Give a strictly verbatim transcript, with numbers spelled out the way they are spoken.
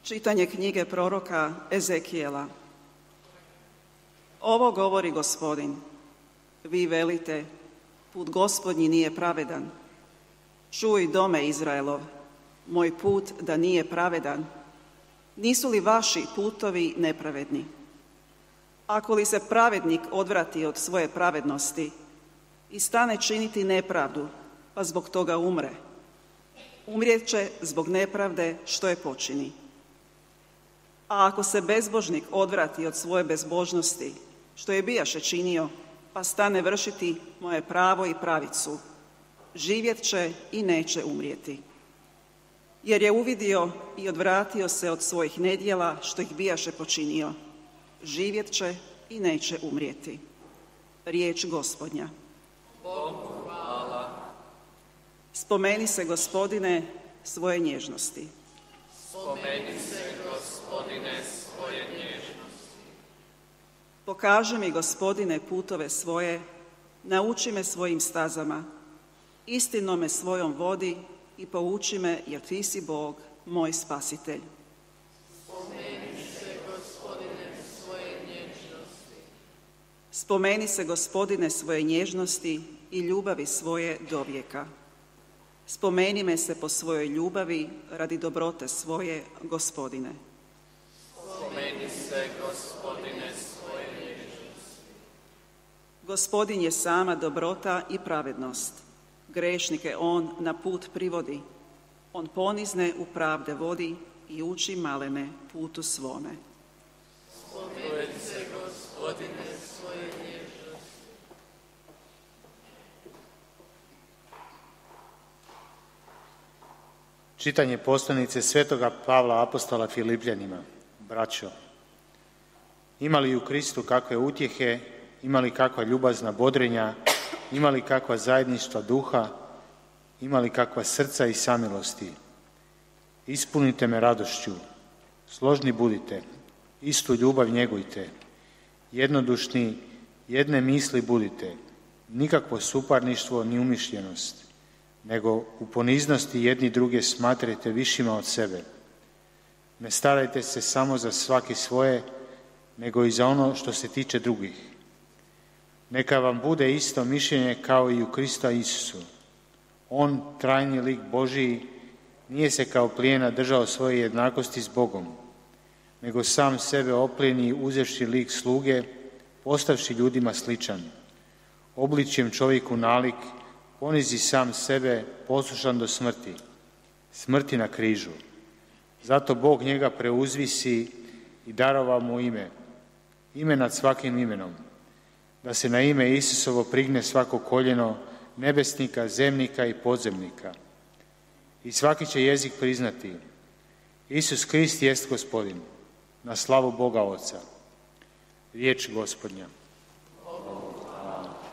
Čitanje knjige proroka Ezekijela. Ovo govori Gospodin. Vi velite, put Gospodnji nije pravedan. Čuj, dome Izraelov, moj put da nije pravedan. Nisu li vaši putovi nepravedni? Ako li se pravednik odvrati od svoje pravednosti i stane činiti nepravdu, pa zbog toga umre, umrijet će zbog nepravde što je počini. A ako se bezbožnik odvrati od svoje bezbožnosti, što je bijaše činio, pa stane vršiti moje pravo i pravicu, živjet će i neće umrijeti. Jer je uvidio i odvratio se od svojih nedjela što ih bijaše počinio, živjet će i neće umrijeti. Riječ Gospodnja. Bogu hvala. Spomeni se, Gospodine, svoje nježnosti. Spomeni se, Gospodine, svoje nježnosti. Pokaži mi, Gospodine, putove svoje, nauči me svojim stazama, istinom me svojom vodi i pouči me, jer ti si Bog, moj spasitelj. Spomeni se, Gospodine, svoje nježnosti. Spomeni se, Gospodine, svoje nježnosti i ljubavi svoje dovijeka. Spomeni me se po svojoj ljubavi radi dobrote svoje, Gospodine. Spomeni se, Gospodine, svoje nježnosti. Gospodin je sama dobrota i pravednost. Grešnike on na put privodi. On ponizne u pravde vodi i uči malene putu svome. Spomeni se, Gospodine, svoje nježnosti. Čitanje poslanice svetoga Pavla apostola Filipljanima. Braćo, ima li u Kristu kakve utjehe, ima li kakva ljubazna bodrenja, ima li kakva zajedništva duha, ima li kakva srca i samilosti? Ispunite me radošću, složni budite, istu ljubav njegujte, jednodušni, jedne misli budite, nikakvo suparništvo ni umišljenost, nego u poniznosti jedni druge smatrajte višima od sebe. Ne starajte se samo za svaki svoje, nego i za ono što se tiče drugih. Neka vam bude isto mišljenje kao i u Krista Isusu. On, trajni lik Božiji, nije se kao plijena držao svoje jednakosti s Bogom, nego sam sebe oplijeni uzevši lik sluge, postavši ljudima sličan. Obličjem čovjeku nalik, ponizi sam sebe, poslušan do smrti, smrti na križu. Zato Bog njega preuzvisi i darova mu ime, ime nad svakim imenom, da se na ime Isusovo prigne svako koljeno nebesnika, zemnika i podzemnika. I svaki će jezik priznati, Isus Krist jest Gospodin, na slavu Boga Oca. Riječ Gospodnja.